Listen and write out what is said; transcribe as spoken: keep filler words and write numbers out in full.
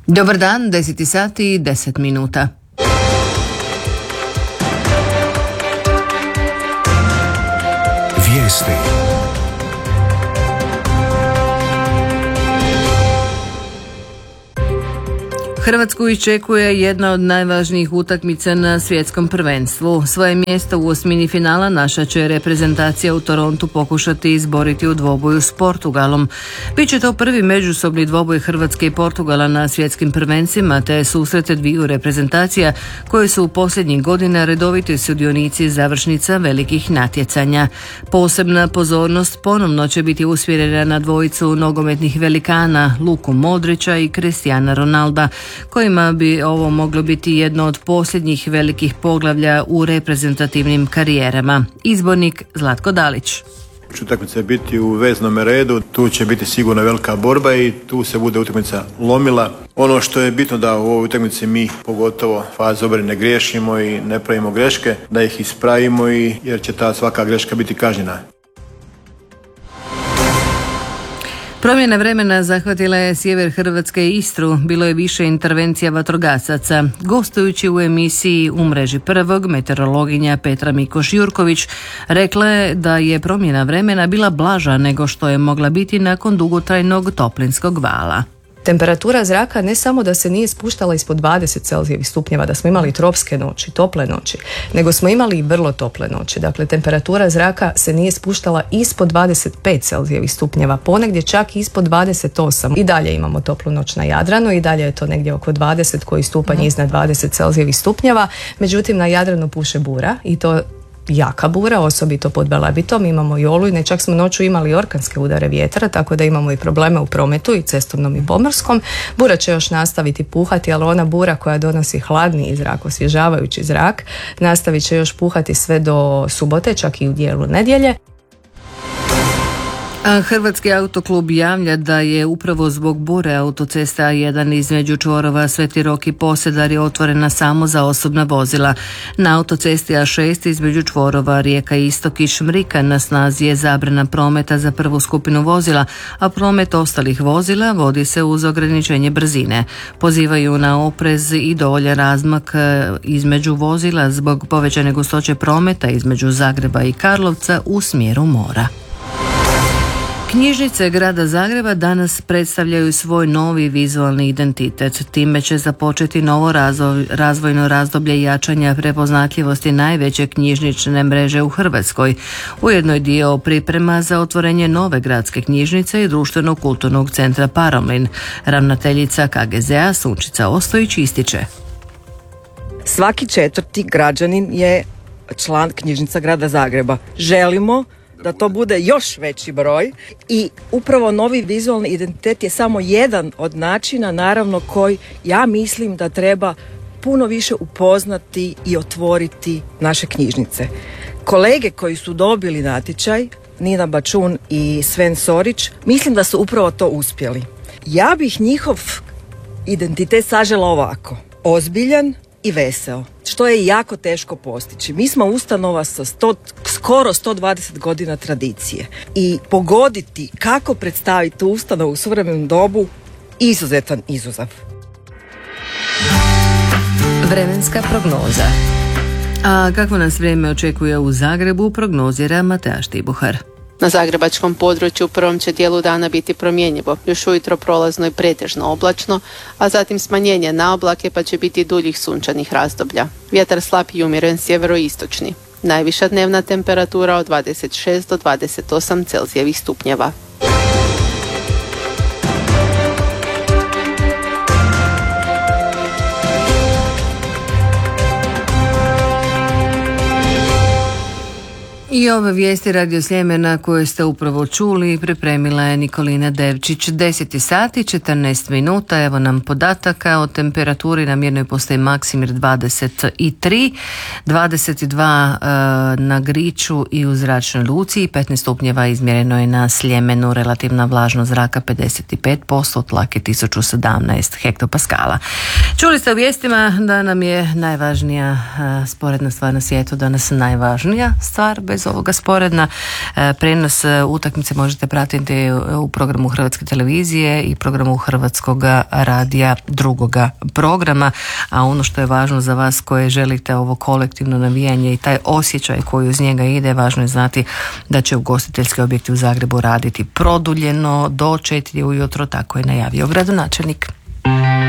Dobar dan, deset sati i deset minuta. Vijesti. Hrvatsku iščekuje jedna od najvažnijih utakmica na svjetskom prvenstvu. Svoje mjesto u osmini finala naša će reprezentacija u Torontu pokušati izboriti u dvoboju s Portugalom. Biće to prvi međusobni dvoboj Hrvatske i Portugala na svjetskim prvenstvima, te susrete dviju reprezentacija koje su u posljednjih godina redoviti sudionici završnica velikih natjecanja. Posebna pozornost ponovno će biti usmjerena na dvojicu nogometnih velikana Luku Modrića i Cristiana Ronalda, kojima bi ovo moglo biti jedno od posljednjih velikih poglavlja u reprezentativnim karijerama. Izbornik Zlatko Dalić. Utakmica biti u veznom redu, tu će biti sigurno velika borba i tu se bude utakmica lomila. Ono što je bitno da u ovoj utakmici mi, pogotovo faze obrane, ne griješimo i ne pravimo greške, da ih ispravimo i jer će ta svaka greška biti kažnjena. Promjena vremena zahvatila je sjever Hrvatske i Istru. Bilo je više intervencija vatrogasaca. Gostujući u emisiji U mreži prvog, meteorologinja Petra Mikoš-Jurković rekla je da je promjena vremena bila blaža nego što je mogla biti nakon dugotrajnog toplinskog vala. Temperatura zraka ne samo da se nije spuštala ispod dvadeset Celzijevih stupnjeva, da smo imali tropske noći, tople noći, nego smo imali i vrlo tople noći. Dakle, temperatura zraka se nije spuštala ispod dvadeset pet Celzijevih stupnjeva, ponegdje čak ispod dvadeset osam. I dalje imamo toplu noć na Jadranu i dalje je to negdje oko dvadeset, koji stupanj iznad dvadeset Celzijevih stupnjeva. Međutim, na Jadranu puše bura i to jaka bura, osobito pod Velebitom, imamo i olujne, čak smo noću imali orkanske udare vjetra, tako da imamo i probleme u prometu i cestovnom i pomorskom. Bura će još nastaviti puhati, ali ona bura koja donosi hladniji zrak, osvježavajući zrak, nastavit će još puhati sve do subote, čak i u dijelu nedjelje. A Hrvatski autoklub javlja da je upravo zbog bure autocesta A jedan između čvorova Sveti Rok i Posedar je otvorena samo za osobna vozila. Na autocesti A šest između čvorova Rijeka Istok i Šmrika na snazi je zabrana prometa za prvu skupinu vozila, a promet ostalih vozila vodi se uz ograničenje brzine. Pozivaju na oprez i dovoljan razmak između vozila zbog povećane gustoće prometa između Zagreba i Karlovca u smjeru mora. Knjižnice grada Zagreba danas predstavljaju svoj novi vizualni identitet. Time će započeti novo razvoj, razvojno razdoblje jačanja prepoznatljivosti najveće knjižnične mreže u Hrvatskoj. Ujedno je dio priprema za otvorenje nove gradske knjižnice i društvenog kulturnog centra Paromlin. Ravnateljica K G Z-a Sunčica Ostojić ističe. Svaki četvrti građanin je član knjižnica grada Zagreba. Želimo da to bude još veći broj i upravo novi vizualni identitet je samo jedan od načina, naravno, koji ja mislim da treba puno više upoznati i otvoriti naše knjižnice. Kolege koji su dobili natječaj, Nina Bačun i Sven Sorić, mislim da su upravo to uspjeli. Ja bih njihov identitet sažela ovako: ozbiljan i veseo, što je jako teško postići. Mi smo ustanova sa sto, skoro sto dvadeset godina tradicije i pogoditi kako predstaviti tu ustanovu u suvremenom dobu izuzetan izazov. Vremenska prognoza. A kako nas vrijeme očekuje u Zagrebu, prognozira Mateja Štibuhar. Na zagrebačkom području u prvom će dijelu dana biti promjenjivo, još ujutro prolazno i pretežno oblačno, a zatim smanjenje na oblake pa će biti duljih sunčanih razdoblja. Vjetar slab i umjeren sjeveroistočni. Najviša dnevna temperatura od dvadeset šest do dvadeset osam Celzijevih stupnjeva. I ove vijesti Radio Sljemena koje ste upravo čuli pripremila je Nikolina Devčić. deset sati četrnaest minuta, evo nam podataka o temperaturi. Na mjernoj postaji Maksimir dvadeset tri, dvadeset dva e, na Griču i u Zračnoj luci, petnaest stupnjeva izmjereno je na Sljemenu, relativna vlažnost zraka pedeset pet posto, tlak je tisuću sedamnaest hektopaskala. Čuli ste u vijestima da nam je najvažnija e, sporedna stvar na svijetu, danas najvažnija stvar bez ovoga sporedna. Prenos utakmice možete pratiti u programu Hrvatske televizije i programu Hrvatskog radija drugoga programa, a ono što je važno za vas koje želite ovo kolektivno navijanje i taj osjećaj koji uz njega ide, važno je znati da će ugostiteljski objekti u Zagrebu raditi produljeno do četiri ujutro, tako je najavio gradonačelnik.